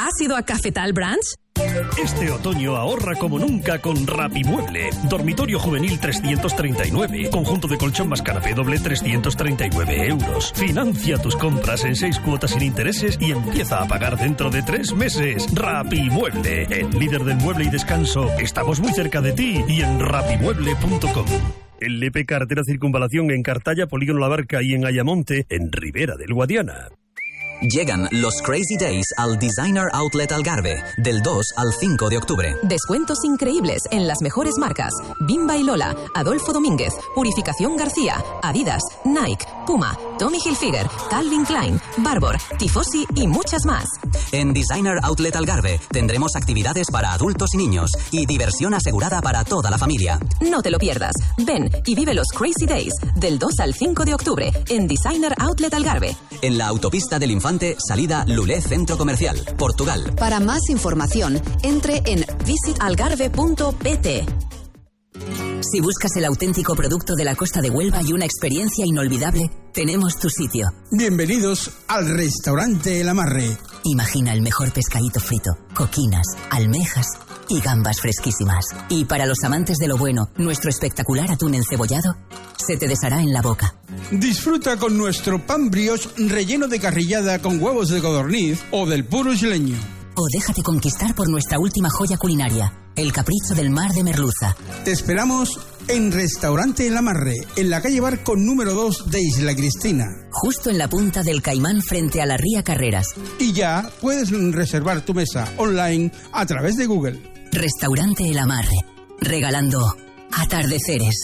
¿Has ido a Cafetal Branch? Este otoño ahorra como nunca con Rapimueble. Dormitorio juvenil 339. Conjunto de colchón más canapé doble 339 euros. Financia tus compras en 6 cuotas sin intereses y empieza a pagar dentro de 3 meses. Rapimueble, el líder del mueble y descanso. Estamos muy cerca de ti y en rapimueble.com. LP Carretera Circunvalación en Cartaya, Polígono La Barca y en Ayamonte, en Ribera del Guadiana. Llegan los Crazy Days al Designer Outlet Algarve, del 2 al 5 de octubre. Descuentos increíbles en las mejores marcas: Bimba y Lola, Adolfo Domínguez, Purificación García, Adidas, Nike, Puma, Tommy Hilfiger, Calvin Klein, Barbour, Tifosi y muchas más. En Designer Outlet Algarve tendremos actividades para adultos y niños y diversión asegurada para toda la familia. No te lo pierdas. Ven y vive los Crazy Days del 2 al 5 de octubre en Designer Outlet Algarve. En la autopista del Infante, salida Lulé Centro Comercial, Portugal. Para más información, entre en visitalgarve.pt. Si buscas el auténtico producto de la costa de Huelva y una experiencia inolvidable, tenemos tu sitio. Bienvenidos al restaurante El Amarre. Imagina el mejor pescadito frito, coquinas, almejas y gambas fresquísimas. Y para los amantes de lo bueno, nuestro espectacular atún encebollado se te deshará en la boca. Disfruta con nuestro pan brioche relleno de carrillada con huevos de codorniz o del puro isleño. O déjate conquistar por nuestra última joya culinaria, el capricho del mar de merluza. Te esperamos en Restaurante El Amarre, en la calle Barco número 2 de Isla Cristina. Justo en la punta del Caimán frente a la Ría Carreras. Y ya puedes reservar tu mesa online a través de Google. Restaurante El Amarre, regalando atardeceres.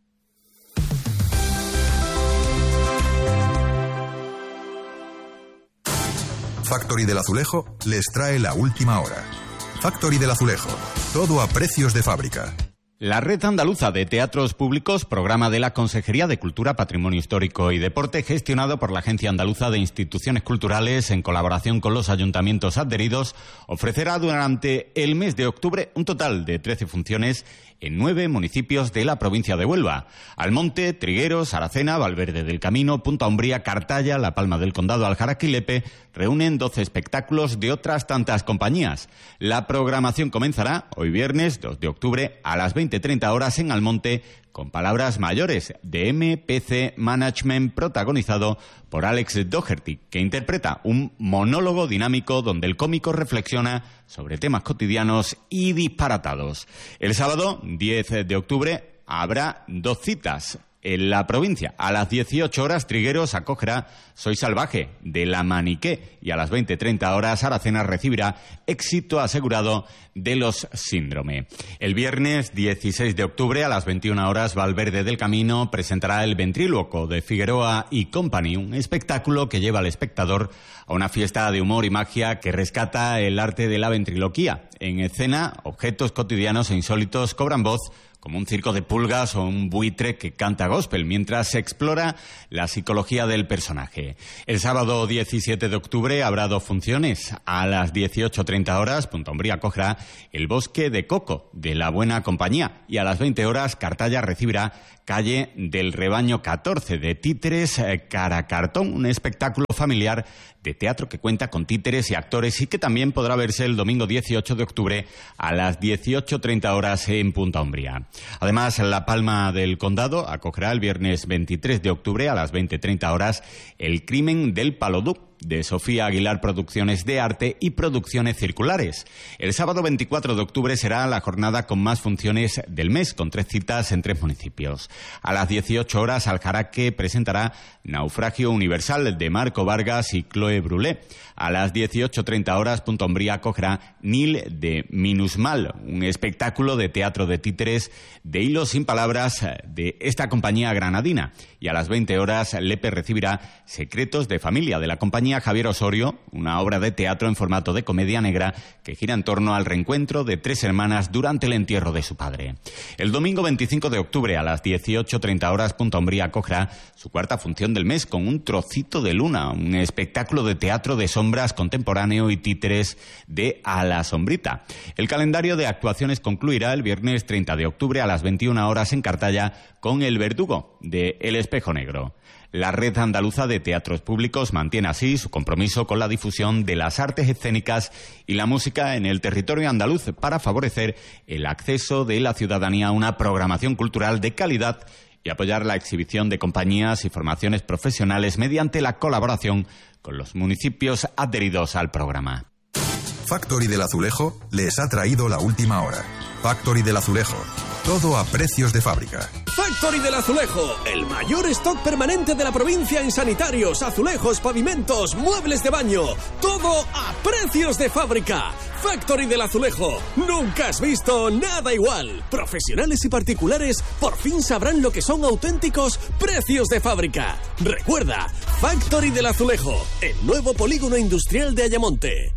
Factory del Azulejo les trae la última hora. Factory del Azulejo, todo a precios de fábrica. La Red Andaluza de Teatros Públicos, programa de la Consejería de Cultura, Patrimonio Histórico y Deporte, gestionado por la Agencia Andaluza de Instituciones Culturales en colaboración con los ayuntamientos adheridos, ofrecerá durante el mes de octubre un total de 13 funciones en 9 municipios de la provincia de Huelva: Almonte, Trigueros, Aracena, Valverde del Camino, Punta Umbría, Cartaya, La Palma del Condado, Aljaraque y Lepe reúnen 12 espectáculos de otras tantas compañías. La programación comenzará hoy viernes 2 de octubre a las 20:30 horas en Almonte, con Palabras Mayores, de MPC Management, protagonizado por Alex Doherty, que interpreta un monólogo dinámico donde el cómico reflexiona sobre temas cotidianos y disparatados. El sábado 10 de octubre habrá 2 citas en la provincia. A las 18 horas Trigueros acogerá Soy Salvaje, de La Maniqué, y a las 20:30 horas Aracena recibirá Éxito Asegurado, de Los Síndrome. El viernes 16 de octubre a las 21 horas Valverde del Camino presentará El Ventríloco, de Figueroa y Company, un espectáculo que lleva al espectador a una fiesta de humor y magia que rescata el arte de la ventriloquía. En escena, objetos cotidianos e insólitos cobran voz, como un circo de pulgas o un buitre que canta gospel, mientras se explora la psicología del personaje. El sábado 17 de octubre habrá 2 funciones. A las 18:30 horas, Punta Umbría acogerá El Bosque de Coco, de La Buena Compañía, y a las 20 horas Cartaya recibirá Calle del Rebaño 14, de Títeres Caracartón, un espectáculo familiar de teatro que cuenta con títeres y actores y que también podrá verse el domingo 18 de octubre a las 18:30 horas en Punta Umbría. Además, La Palma del Condado acogerá el viernes 23 de octubre a las 20:30 horas El Crimen del Palodú, de Sofía Aguilar Producciones de Arte y Producciones Circulares. El sábado 24 de octubre será la jornada con más funciones del mes, con 3 citas en 3 municipios. A las 18 horas Aljaraque presentará Naufragio Universal, de Marco Vargas y Chloe Brulé. A las 18:30 horas Punta Umbría acogerá Nil, de Minusmal, un espectáculo de teatro de títeres de hilos sin palabras de esta compañía granadina. Y a las 20 horas Lepe recibirá Secretos de Familia, de la compañía Javier Osorio, una obra de teatro en formato de comedia negra que gira en torno al reencuentro de 3 hermanas durante el entierro de su padre. El domingo 25 de octubre a las 18:30 horas Punta Umbría acogerá su 4ª función del mes con Un Trocito de Luna, un espectáculo de teatro de sombras contemporáneo y títeres de A la Sombrita. El calendario de actuaciones concluirá el viernes 30 de octubre a las 21 horas en Cartaya con El Verdugo, de El Espejo Negro. La Red Andaluza de Teatros Públicos mantiene así su compromiso con la difusión de las artes escénicas y la música en el territorio andaluz para favorecer el acceso de la ciudadanía a una programación cultural de calidad y apoyar la exhibición de compañías y formaciones profesionales mediante la colaboración con los municipios adheridos al programa. Factory del Azulejo les ha traído la última hora. Factory del Azulejo. Todo a precios de fábrica. Factory del Azulejo, el mayor stock permanente de la provincia en sanitarios, azulejos, pavimentos, muebles de baño. Todo a precios de fábrica. Factory del Azulejo. Nunca has visto nada igual. Profesionales y particulares por fin sabrán lo que son auténticos precios de fábrica. Recuerda, Factory del Azulejo, el nuevo polígono industrial de Ayamonte.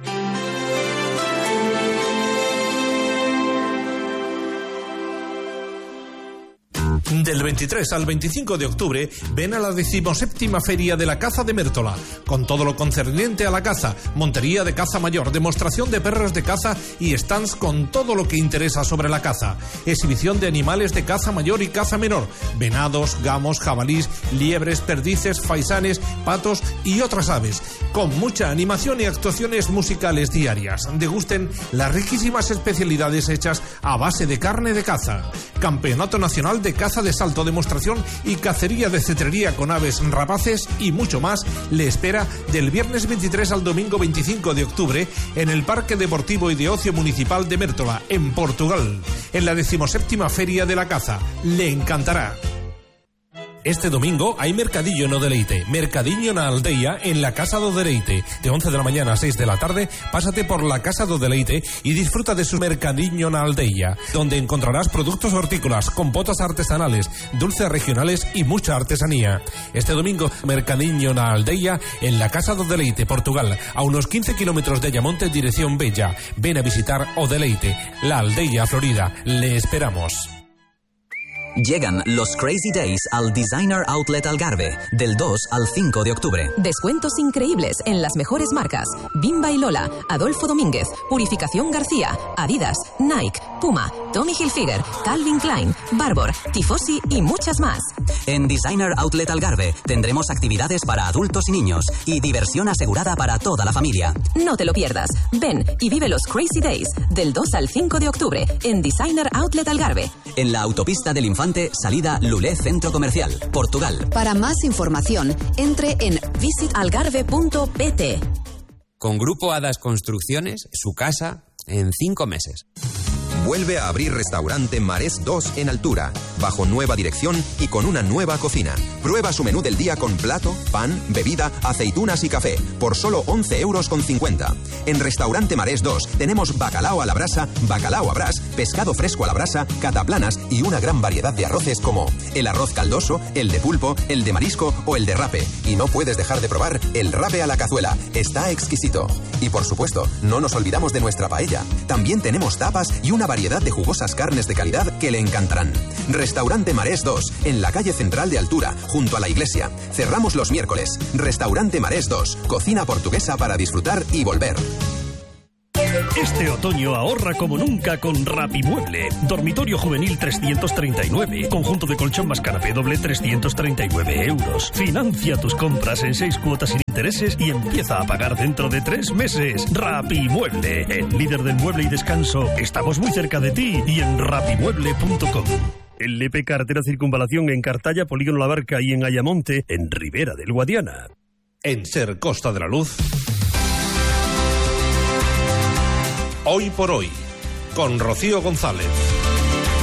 Del 23 al 25 de octubre ven a la 17ª Feria de la Caza de Mértola, con todo lo concerniente a la caza, montería de caza mayor, demostración de perros de caza y stands con todo lo que interesa sobre la caza, exhibición de animales de caza mayor y caza menor, venados, gamos, jabalís, liebres, perdices, faisanes, patos y otras aves, con mucha animación y actuaciones musicales diarias. Degusten las riquísimas especialidades hechas a base de carne de caza. Campeonato Nacional de Caza de salto, demostración y cacería de cetrería con aves rapaces y mucho más le espera del viernes 23 al domingo 25 de octubre en el Parque Deportivo y de Ocio Municipal de Mértola, en Portugal, en la 17ª Feria de la Caza. Le encantará. Este domingo hay mercadillo no Deleite, mercadiño na aldeia en la Casa do Deleite. De 11 de la mañana a 6 de la tarde, pásate por la Casa do Deleite y disfruta de su mercadiño na aldeia, donde encontrarás productos hortícolas, compotas artesanales, dulces regionales y mucha artesanía. Este domingo, mercadiño na aldeia en la Casa do Deleite, Portugal, a unos 15 kilómetros de Ayamonte, dirección Bella. Ven a visitar O Deleite, la aldeia Florida. Le esperamos. Llegan los Crazy Days al Designer Outlet Algarve, del 2 al 5 de octubre. Descuentos increíbles en las mejores marcas: Bimba y Lola, Adolfo Domínguez, Purificación García, Adidas, Nike, Puma, Tommy Hilfiger, Calvin Klein, Barbour, Tifosi y muchas más. En Designer Outlet Algarve tendremos actividades para adultos y niños y diversión asegurada para toda la familia. No te lo pierdas. Ven y vive los Crazy Days del 2 al 5 de octubre en Designer Outlet Algarve. En la autopista del Infante, salida Lulé Centro Comercial, Portugal. Para más información, entre en visitalgarve.pt. Con Grupo Hadas Construcciones, su casa en 5 meses. Vuelve a abrir restaurante Marés 2 en Altura, bajo nueva dirección y con una nueva cocina. Prueba su menú del día con plato, pan, bebida, aceitunas y café, por solo 11,50 €. En restaurante Marés 2 tenemos bacalao a la brasa, bacalao a brás, pescado fresco a la brasa, cataplanas y una gran variedad de arroces como el arroz caldoso, el de pulpo, el de marisco o el de rape. Y no puedes dejar de probar el rape a la cazuela. Está exquisito. Y por supuesto, no nos olvidamos de nuestra paella. También tenemos tapas y una variedad de jugosas carnes de calidad que le encantarán. Restaurante Marés 2, en la calle central de Altura, junto a la iglesia. Cerramos los miércoles. Restaurante Marés 2, cocina portuguesa para disfrutar y volver. Este otoño ahorra como nunca con Rapimueble. Dormitorio juvenil 339. Conjunto de colchón más canapé doble 339 €. Financia tus compras en 6 cuotas sin intereses y empieza a pagar dentro de 3 meses. Rapimueble, el líder del mueble y descanso. Estamos muy cerca de ti y en rapimueble.com. LP Carretera Circunvalación en Cartaya, Polígono La Barca y en Ayamonte, en Ribera del Guadiana. En Ser Costa de la Luz. Hoy por hoy, con Rocío González.